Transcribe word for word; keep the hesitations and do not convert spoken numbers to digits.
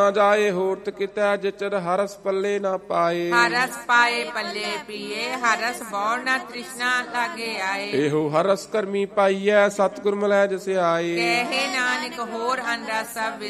ਨਾ ਜਾਏ ਹੋਰਤ ਕਿਤੈ ਜਿਚਰ ਹਰਸ ਪੱਲੇ ਨਾ ਪਾਏ। ਹਰਸ ਪਾਏ ਪੱਲੇ ਪੀਏ ਹਰਸ ਬੌੜ ਨਾ ਤ੍ਰਿਸ਼ਨਾ ਲਾਗੇ ਆਏ। ਇਹੋ ਹਰਸ ਕਰਮੀ ਪਾਈਐ ਸਤਿਗੁਰ ਮਿਲੈ ਜਿਸ ਆਏ। ਕਹੇ ਨਾਨਕ ਹੋਰ ਅਨ ਰਸ ਸਭ